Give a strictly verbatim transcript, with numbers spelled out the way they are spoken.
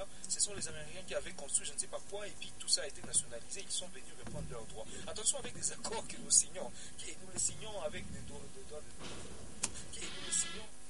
là, ce sont les Américains qui avaient construit je ne sais pas quoi, et puis tout ça a été nationalisé, ils sont venus reprendre leurs droits. Attention avec des accords que nous signons, que nous les signons avec des droits de, de, de, que nous les signons